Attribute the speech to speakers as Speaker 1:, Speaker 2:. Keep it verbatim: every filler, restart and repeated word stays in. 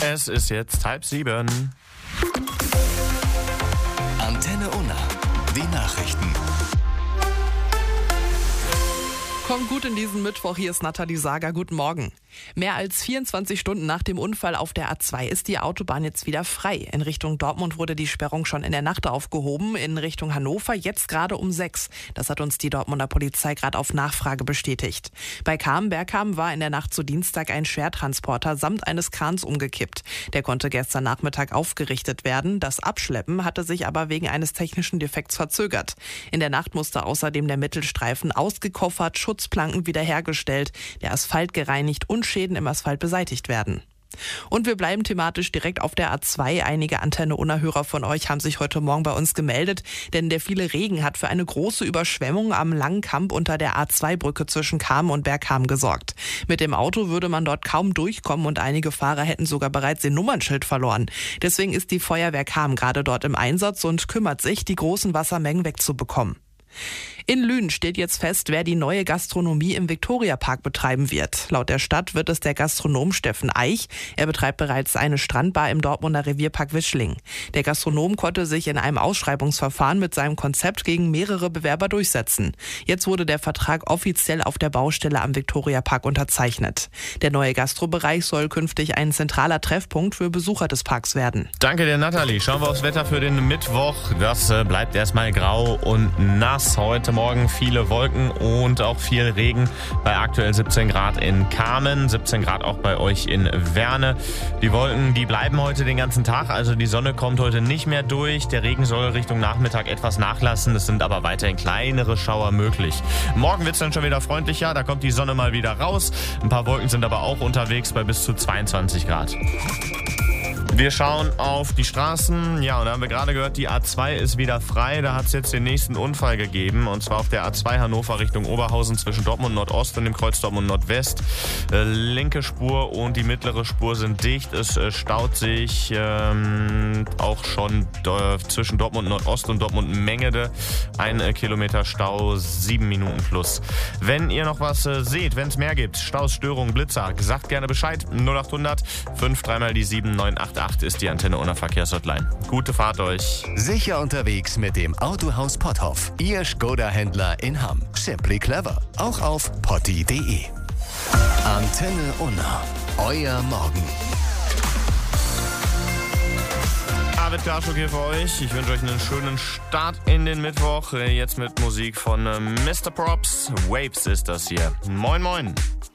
Speaker 1: Es ist jetzt halb sieben.
Speaker 2: Antenne Unna, die Nachrichten.
Speaker 3: Kommt gut in diesen Mittwoch, hier ist Nathalie Sager, guten Morgen. Mehr als vierundzwanzig Stunden nach dem Unfall auf der A zwei ist die Autobahn jetzt wieder frei. In Richtung Dortmund wurde die Sperrung schon in der Nacht aufgehoben, in Richtung Hannover jetzt gerade um sechs. Das hat uns die Dortmunder Polizei gerade auf Nachfrage bestätigt. Bei Kamen-Bergkamen war in der Nacht zu Dienstag ein Schwertransporter samt eines Krans umgekippt. Der konnte gestern Nachmittag aufgerichtet werden. Das Abschleppen hatte sich aber wegen eines technischen Defekts verzögert. In der Nacht musste außerdem der Mittelstreifen ausgekoffert, Schutzplanken wiederhergestellt, der Asphalt gereinigt und Schäden im Asphalt beseitigt werden. Und wir bleiben thematisch direkt auf der A zwei. Einige Antenne Unna-Hörer von euch haben sich heute Morgen bei uns gemeldet, denn der viele Regen hat für eine große Überschwemmung am Langenkamp unter der A zwei Brücke zwischen Kamen und Bergkamen gesorgt. Mit dem Auto würde man dort kaum durchkommen und einige Fahrer hätten sogar bereits ihr Nummernschild verloren. Deswegen ist die Feuerwehr Kamen gerade dort im Einsatz und kümmert sich, die großen Wassermengen wegzubekommen. In Lünen steht jetzt fest, wer die neue Gastronomie im Viktoriapark betreiben wird. Laut der Stadt wird es der Gastronom Steffen Eich. Er betreibt bereits eine Strandbar im Dortmunder Revierpark Wischling. Der Gastronom konnte sich in einem Ausschreibungsverfahren mit seinem Konzept gegen mehrere Bewerber durchsetzen. Jetzt wurde der Vertrag offiziell auf der Baustelle am Viktoriapark unterzeichnet. Der neue Gastrobereich soll künftig ein zentraler Treffpunkt für Besucher des Parks werden.
Speaker 1: Danke dir, Nathalie. Schauen wir aufs Wetter für den Mittwoch. Das äh, bleibt erstmal grau und nass. Heute Morgen viele Wolken und auch viel Regen bei aktuell siebzehn Grad in Kamen, siebzehn Grad auch bei euch in Werne. Die Wolken, die bleiben heute den ganzen Tag, also die Sonne kommt heute nicht mehr durch. Der Regen soll Richtung Nachmittag etwas nachlassen, es sind aber weiterhin kleinere Schauer möglich. Morgen wird es dann schon wieder freundlicher, da kommt die Sonne mal wieder raus. Ein paar Wolken sind aber auch unterwegs bei bis zu zweiundzwanzig Grad. Wir schauen auf die Straßen. Ja, und da haben wir gerade gehört, die A zwei ist wieder frei. Da hat es jetzt den nächsten Unfall gegeben. Und zwar auf der A zwei Hannover Richtung Oberhausen zwischen Dortmund Nordost und dem Kreuz Dortmund Nordwest. Äh, linke Spur und die mittlere Spur sind dicht. Es äh, staut sich ähm, auch schon äh, zwischen Dortmund Nordost und Dortmund Mengede. Ein äh, Kilometer Stau, sieben Minuten plus. Wenn ihr noch was äh, seht, wenn es mehr gibt, Staus, Störungen, Blitzer, sagt gerne Bescheid. null acht hundert fünf dreimal die sieben neun acht acht ist die Antenne Unna Verkehrshotline. Gute Fahrt euch.
Speaker 2: Sicher unterwegs mit dem Autohaus Potthoff. Ihr Skoda-Händler in Hamm. Simply clever. Auch auf potti punkt de. Antenne Unna. Euer Morgen.
Speaker 1: David Karschuk hier für euch. Ich wünsche euch einen schönen Start in den Mittwoch. Jetzt mit Musik von Mister Props. Waves ist das hier. Moin, moin.